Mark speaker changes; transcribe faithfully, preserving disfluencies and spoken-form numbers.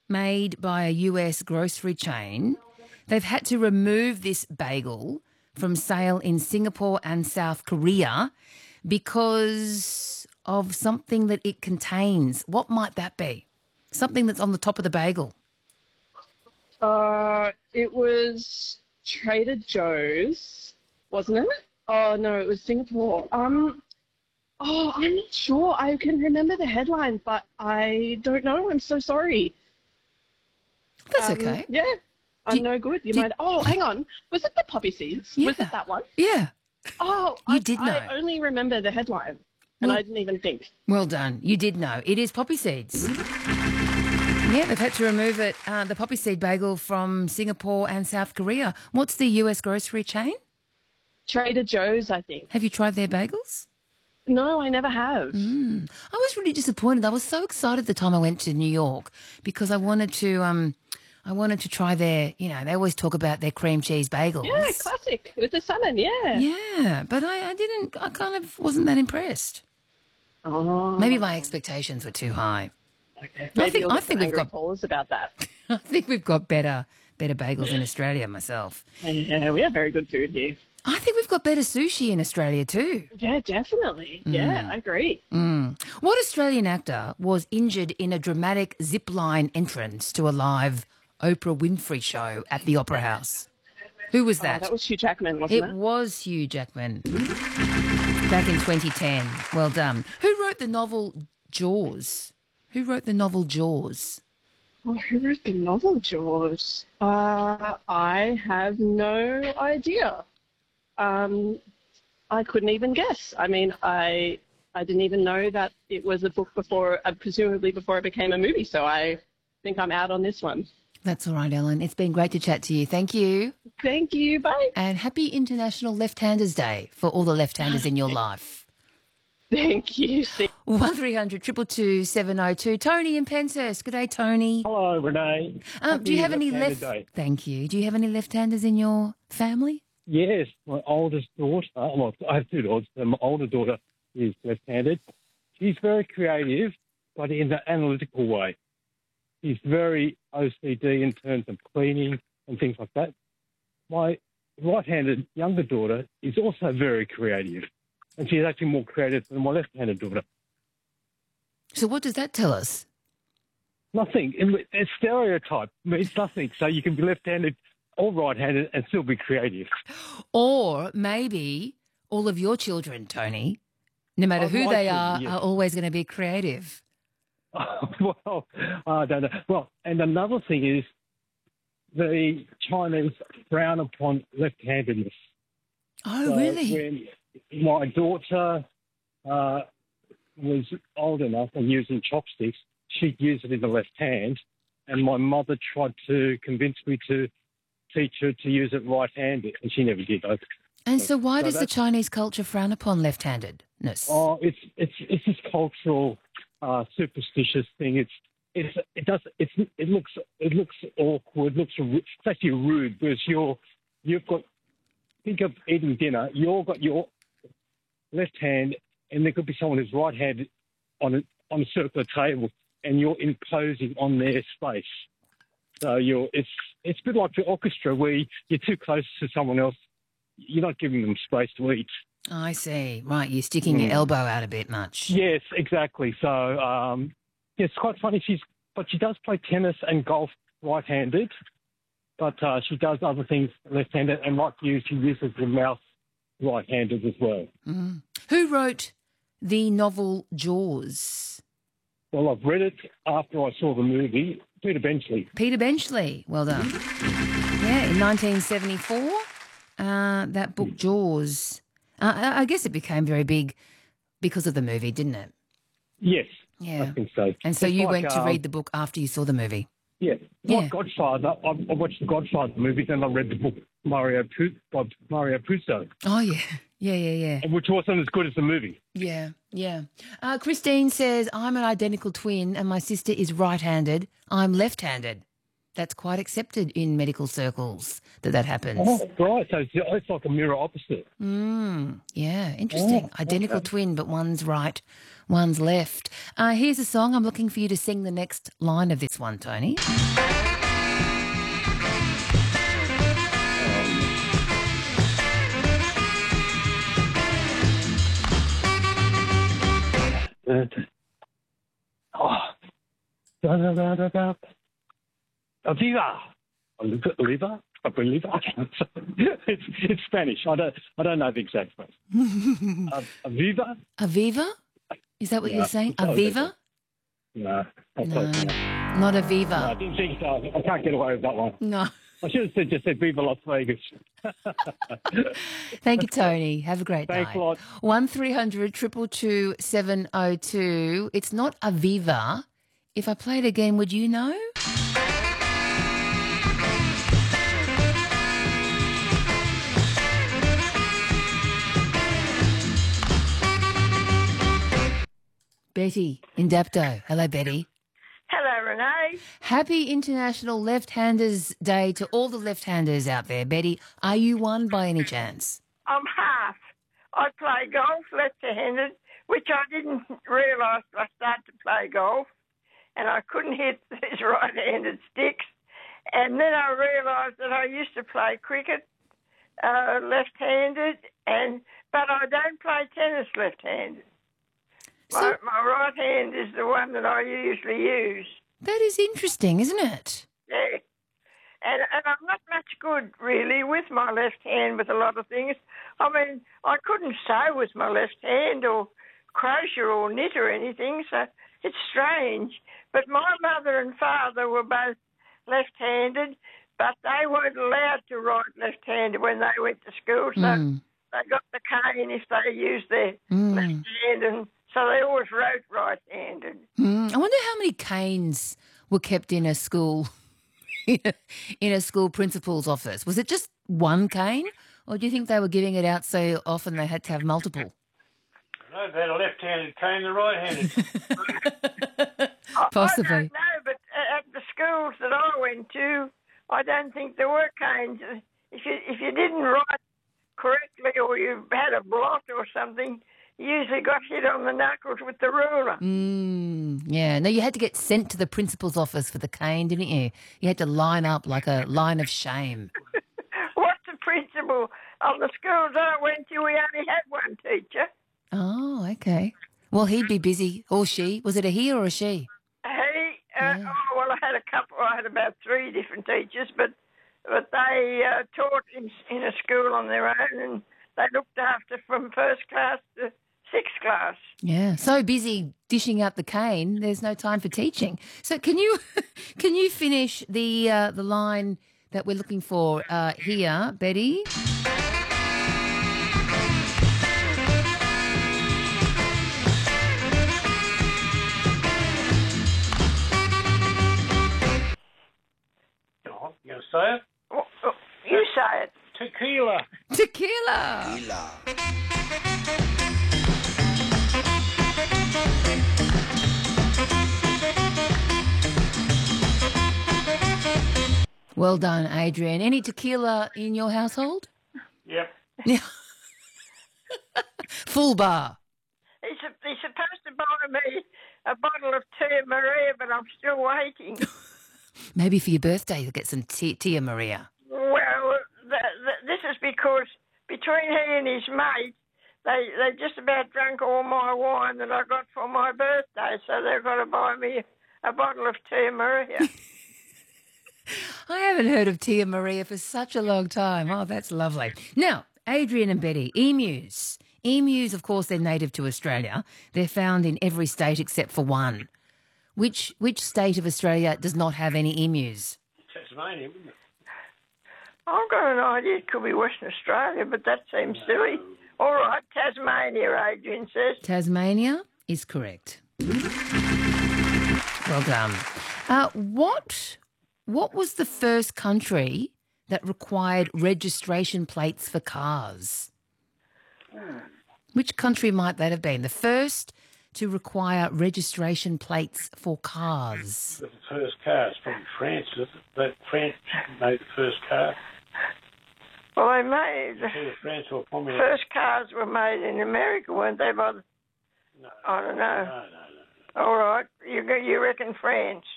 Speaker 1: made by a U S grocery chain. They've had to remove this bagel from sale in Singapore and South Korea because of something that it contains. What might that be? Something that's on the top of the bagel.
Speaker 2: Uh, it was Trader Joe's, wasn't it? Oh no, it was Singapore. Um, oh, I'm not sure. I can remember the headline, but I don't know. I'm so sorry.
Speaker 1: That's
Speaker 2: Um,
Speaker 1: okay.
Speaker 2: Yeah, I'm
Speaker 1: Did-
Speaker 2: no good. You
Speaker 1: did-
Speaker 2: might. Oh, hang on. Was it the poppy seeds? Was
Speaker 1: Yeah.
Speaker 2: it that one?
Speaker 1: Yeah.
Speaker 2: Oh,
Speaker 1: You
Speaker 2: I,
Speaker 1: did know.
Speaker 2: I only remember the headline, and
Speaker 1: Well-
Speaker 2: I didn't even think.
Speaker 1: Well done. You did know. It is poppy seeds. Yeah, they've had to remove it, uh, the poppy seed bagel from Singapore and South Korea. What's the U S grocery chain?
Speaker 2: Trader Joe's, I think.
Speaker 1: Have you tried their bagels?
Speaker 2: No, I never have.
Speaker 1: Mm. I was really disappointed. I was so excited the time I went to New York because I wanted to, um, I wanted to try their. You know, they always talk about their cream cheese bagels.
Speaker 2: Yeah, classic with the salmon. Yeah.
Speaker 1: Yeah, but I, I didn't. I kind of wasn't that impressed.
Speaker 2: Oh.
Speaker 1: Maybe my expectations were too high.
Speaker 2: Okay.
Speaker 1: I
Speaker 2: Maybe
Speaker 1: think-
Speaker 2: you'll
Speaker 1: I
Speaker 2: get
Speaker 1: think
Speaker 2: some
Speaker 1: we've
Speaker 2: angry
Speaker 1: got-
Speaker 2: callers about that.
Speaker 1: I think we've got better, better bagels in Australia. Myself,
Speaker 2: Yeah, we have very good food here.
Speaker 1: I think we've got better sushi in Australia too.
Speaker 2: Yeah, definitely. Yeah, I agree.
Speaker 1: Mm. What Australian actor was injured in a dramatic zip line entrance to a live Oprah Winfrey show at the Opera House? Who was
Speaker 2: Oh,
Speaker 1: that?
Speaker 2: that was Hugh Jackman, wasn't
Speaker 1: It
Speaker 2: it?
Speaker 1: was Hugh Jackman. Back in twenty ten. Well done. Who wrote the novel Jaws? Who wrote the novel Jaws?
Speaker 2: Oh, who wrote the novel, George? Uh, I have no idea. Um, I couldn't even guess. I mean, I I didn't even know that it was a book before, uh, presumably before it became a movie. So I think I'm out on this one.
Speaker 1: That's all right, Ellen. It's been great to chat to you. Thank you.
Speaker 2: Thank you. Bye.
Speaker 1: And happy International Left-Handers Day for all the left-handers in your life.
Speaker 2: Thank you. See-
Speaker 1: one three hundred two two two seven oh two. Tony in Penshurst. Good day, Tony.
Speaker 3: Hello, Renee.
Speaker 1: Um, do you have
Speaker 3: Happy
Speaker 1: any
Speaker 3: Left-Handed
Speaker 1: left?
Speaker 3: Day.
Speaker 1: Thank you. Do you have any left-handers in your family?
Speaker 3: Yes, my oldest daughter, well, I have two daughters, and my older daughter is left-handed. She's very creative, but in an analytical way. She's very O C D in terms of cleaning and things like that. My right-handed younger daughter is also very creative, and she's actually more creative than my left-handed daughter.
Speaker 1: So what does that tell us?
Speaker 3: Nothing. It- It's stereotype. It's nothing. So you can be left-handed or right-handed and still be creative.
Speaker 1: Or maybe all of your children, Tony, no matter
Speaker 3: Of
Speaker 1: who
Speaker 3: my
Speaker 1: they
Speaker 3: children,
Speaker 1: are,
Speaker 3: yes.
Speaker 1: are always going to be creative.
Speaker 3: Well, I don't know. Well, and another thing is the Chinese frown upon left-handedness.
Speaker 1: Oh,
Speaker 3: So
Speaker 1: really?
Speaker 3: When my daughter uh, was old enough and using chopsticks, she'd use it in the left hand, and my mother tried to convince me to teach her to use it right-handed, and she never did. I,
Speaker 1: And so why
Speaker 3: So
Speaker 1: does the
Speaker 3: that's-
Speaker 1: Chinese culture frown upon left-handedness?
Speaker 3: Oh, it's it's it's this cultural uh, superstitious thing. It's it's it does it's it looks it looks awkward. It looks ru- it's actually rude because you're you've got think of eating dinner. You've got your left hand, and there could be someone who's right-handed on a on a circular table, and you're imposing on their space. So you're it's it's a bit like the orchestra where you're too close to someone else. You're not giving them space to eat.
Speaker 1: I see. Right, you're sticking your
Speaker 3: Mm.
Speaker 1: elbow out a bit much.
Speaker 3: Yes, exactly. So um, yeah, it's quite funny. She's but she does play tennis and golf right-handed, but uh, she does other things left-handed. And like you, she uses the mouse right-handed as well.
Speaker 1: Mm. Who wrote the novel Jaws?
Speaker 3: Well, I've read it after I saw the movie. Peter Benchley.
Speaker 1: Peter Benchley. Well done. Yeah, in nineteen seventy-four, uh, that book Jaws. Uh, I I guess it became very big because of the movie, didn't it?
Speaker 3: Yes,
Speaker 1: Yeah.
Speaker 3: I think so.
Speaker 1: And so
Speaker 3: It's
Speaker 1: you
Speaker 3: like,
Speaker 1: went to
Speaker 3: um,
Speaker 1: read the book after you saw the movie.
Speaker 3: Yeah,
Speaker 1: Yeah.
Speaker 3: like Godfather. I, I watched the Godfather movies and I read the book Mario Pu- by Mario Puzo,
Speaker 1: Oh, yeah. Yeah, yeah, yeah.
Speaker 3: which wasn't as good as the movie.
Speaker 1: Yeah, yeah. Uh, Christine says, I'm an identical twin and my sister is right-handed. I'm left-handed. That's quite accepted in medical circles that that happens.
Speaker 3: Oh, right. So it's, it's like a mirror opposite.
Speaker 1: Mm, yeah, interesting.
Speaker 3: Oh,
Speaker 1: Identical
Speaker 3: okay.
Speaker 1: twin, but one's right, One's left. Uh, here's a song. I'm looking for you to sing the next line of this one, Tony.
Speaker 3: Uh, oh. Da, da, da, da, da. Aviva. Oliva? I believe it's it's Spanish. I don't I don't know the exact phrase. uh, Aviva?
Speaker 1: Aviva? Is that what
Speaker 3: Yeah.
Speaker 1: you're saying?
Speaker 3: Oh,
Speaker 1: Aviva?
Speaker 3: No, not
Speaker 1: No,
Speaker 3: close enough.
Speaker 1: not
Speaker 3: No, I
Speaker 1: Aviva.
Speaker 3: didn't think so. I can't get away with that one.
Speaker 1: No.
Speaker 3: I should have said, just said Viva Las Vegas.
Speaker 1: Thank you, Tony. Have a great
Speaker 3: Thanks
Speaker 1: night.
Speaker 3: a lot.
Speaker 1: One three hundred two two seven oh two. It's not Aviva. If I play it again, would you know? Betty in Dapto. Hello, Betty.
Speaker 4: Hello, Renee.
Speaker 1: Happy International Left-Handers Day to all the left-handers out there. Betty, are you one by any chance?
Speaker 4: I'm half. I play golf left-handed, which I didn't realise till I started to play golf, and I couldn't hit these right-handed sticks. And then I realised that I used to play cricket uh, left-handed, and but I don't play tennis left-handed.
Speaker 1: So-
Speaker 4: my, my right hand is the one that I usually use.
Speaker 1: That is interesting, isn't it?
Speaker 4: Yeah. And, and I'm not much good, really, with my left hand with a lot of things. I mean, I couldn't sew with my left hand or crochet or knit or anything, so it's strange. But my mother and father were both left-handed, but they weren't allowed to write left-handed when they went to school, so
Speaker 1: Mm.
Speaker 4: they got the cane if they used their
Speaker 1: Mm.
Speaker 4: left hand, and so they always wrote right-handed.
Speaker 1: Mm. I wonder how many canes were kept in a school, in a, in a school principal's office. Was it just one cane, or do you think they were giving it out so often they had to have multiple?
Speaker 5: No, they had a left-handed cane and a right-handed.
Speaker 1: Possibly.
Speaker 4: I don't know, but at the schools that I went to, I don't think there were canes. If you if you didn't write correctly or you had a blot or something, you usually got hit on the knuckles with the ruler.
Speaker 1: Mm, yeah. No, you had to get sent to the principal's office for the cane, didn't you? You had to line up like a line of shame.
Speaker 4: What's the principle? On the schools I went to, we only had one teacher.
Speaker 1: Oh, okay. Well, he'd be busy, or she. Was it a he or a she?
Speaker 4: He, uh,
Speaker 1: Yeah.
Speaker 4: oh, well, I had a couple, I had about three different teachers, but but they uh, taught in, in a school on their own, and they looked after from first class to sixth class.
Speaker 1: Yeah, so busy dishing out the cane, there's no time for teaching. So can you can you finish the uh, the line that we're looking for uh, here, Betty?
Speaker 5: Oh, you going to say it?
Speaker 4: Oh, oh, you say it.
Speaker 5: Tequila.
Speaker 1: Tequila. Well done, Adrian. Any tequila in your household?
Speaker 5: Yep.
Speaker 1: Yeah. Full bar.
Speaker 4: He's, he's supposed to buy me a bottle of Tia Maria, but I'm still waiting.
Speaker 1: Maybe for your birthday you'll get some Tia, Tia Maria.
Speaker 4: Well, th th this is because between he and his mate, they they just about drank all my wine that I got for my birthday, so they've got to buy me a bottle of Tia Maria.
Speaker 1: I haven't heard of Tia Maria for such a long time. Oh, that's lovely. Now, Adrian and Betty, emus. Emus, of course, they're native to Australia. They're found in every state except for one. Which which state of Australia does not have any emus?
Speaker 5: Tasmania, wouldn't it?
Speaker 4: I've got an idea it could be Western Australia, but that seems silly. All right, Tasmania, Adrian says.
Speaker 1: Tasmania is correct. Well done. Uh, what what was the first country that required registration plates for cars? Which country might that have been? The first to require registration plates for cars.
Speaker 5: The first car is probably France, is it? But France made the first car.
Speaker 4: Well, they made...
Speaker 5: Either France or Formula.
Speaker 4: First cars were made in America, weren't they? By the,
Speaker 5: No.
Speaker 4: I don't know.
Speaker 5: No, no, no.
Speaker 4: All right, you go- you reckon France?